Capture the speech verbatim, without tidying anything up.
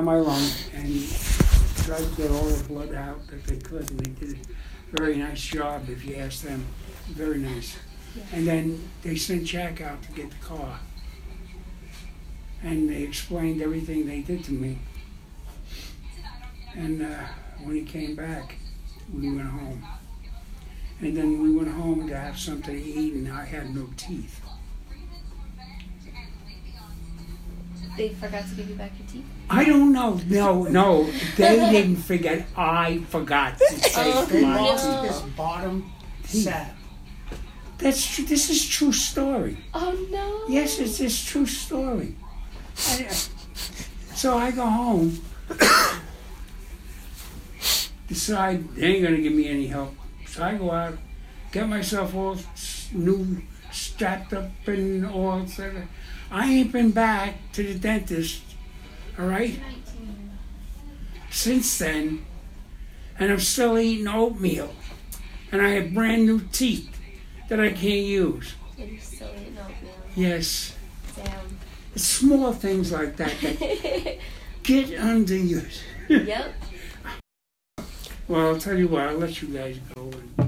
my lung and tried to get all the blood out that they could, and they did a very nice job, if you ask them. Very nice. Yeah. And then they sent Jack out to get the car. And they explained everything they did to me. And uh, when he came back, we went home. And then we went home to have something to eat, and I had no teeth. They forgot to give you back your teeth? I don't know. No, no. They didn't forget. I forgot to say Oh, They my lost no. his bottom set. That's tr- this is true story. Oh, no. Yes, it's this true story. I, so I go home, decide they ain't gonna give me any help. So I go out, get myself all s- new, strapped up and all. Sort of. I ain't been back to the dentist, all right, since then, and I'm still eating oatmeal, and I have brand new teeth that I can't use. And you're still eating oatmeal. Yes. Damn. It's small things like that that get under you. Yep. Well, I'll tell you what, I'll let you guys go. And